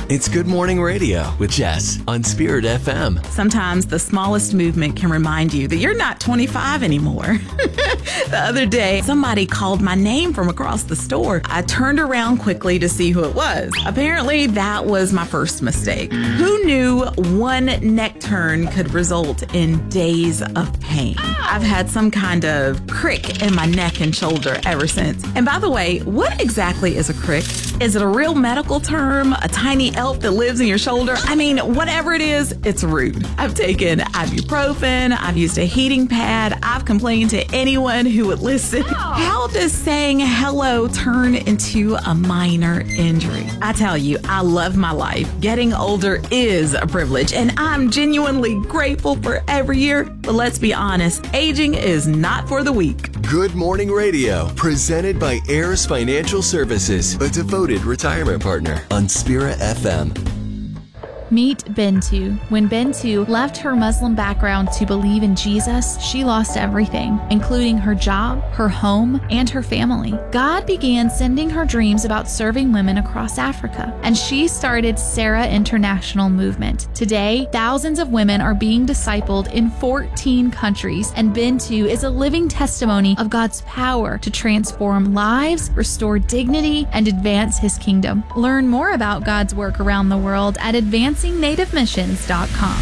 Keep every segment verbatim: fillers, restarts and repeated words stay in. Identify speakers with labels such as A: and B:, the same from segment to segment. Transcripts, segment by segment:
A: It's Good Morning Radio with Jess on Spirit F M.
B: Sometimes the smallest movement can remind you that you're not twenty-five anymore. The other day, somebody called my name from across the store. I turned around quickly to see who it was. Apparently, that was my first mistake. Who knew one neck turn could result in days of pain? I've had some kind of crick in my neck and shoulder ever since. And by the way, what exactly is a crick? Is it a real medical term? A tiny elf that lives in your shoulder? I mean, whatever it is, it's rude. I've taken ibuprofen. I've used a heating pad. I've complained to anyone who would listen. How does saying hello turn into a minor injury? I tell you, I love my life. Getting older is a privilege, and I'm genuinely grateful for every year. But let's be honest, aging is not for the weak.
A: Good Morning Radio, presented by Heirs Financial Services, a devoted retirement partner on Spirit F M.
C: Meet Bintu. When Bintu left her Muslim background to believe in Jesus, she lost everything, including her job, her home, and her family. God began sending her dreams about serving women across Africa, and she started Sarah International Movement. Today, thousands of women are being discipled in fourteen countries, and Bintu is a living testimony of God's power to transform lives, restore dignity, and advance His kingdom. Learn more about God's work around the world at advancing native missions dot com.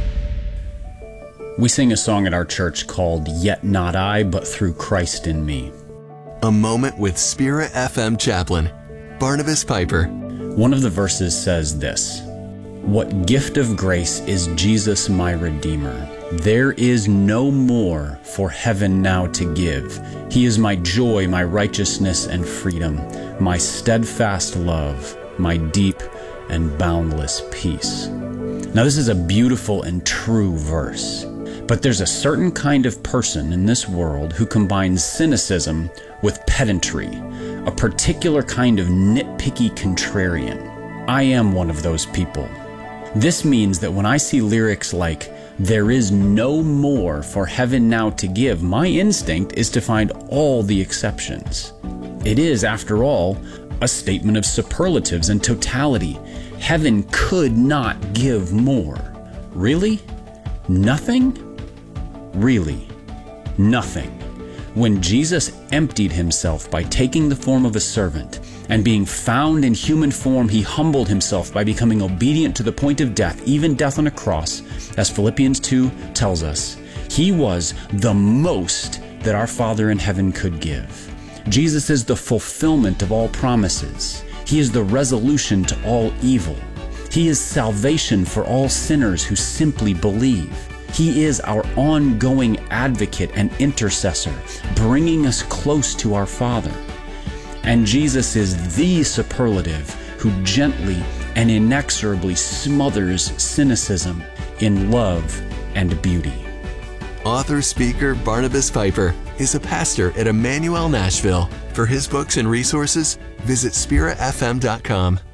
D: We sing a song at our church called Yet Not I, But Through Christ in Me.
A: A moment with Spirit F M chaplain, Barnabas Piper.
D: One of the verses says this: "What gift of grace is Jesus my Redeemer? There is no more for heaven now to give. He is my joy, my righteousness and freedom, my steadfast love, my deep and boundless peace." Now, this is a beautiful and true verse, but there's a certain kind of person in this world who combines cynicism with pedantry, a particular kind of nitpicky contrarian. I am one of those people. This means that when I see lyrics like, "There is no more for heaven now to give," my instinct is to find all the exceptions. It is, after all, a statement of superlatives and totality. Heaven could not give more. Really? Nothing? Really? Nothing. When Jesus emptied himself by taking the form of a servant, and being found in human form, he humbled himself by becoming obedient to the point of death, even death on a cross, as Philippians two tells us. He was the most that our Father in heaven could give. Jesus is the fulfillment of all promises. He is the resolution to all evil. He is salvation for all sinners who simply believe. He is our ongoing advocate and intercessor, bringing us close to our Father. And Jesus is the superlative who gently and inexorably smothers cynicism in love and beauty.
A: Author, speaker Barnabas Piper is a pastor at Emmanuel Nashville. For his books and resources, visit spirit f m dot com.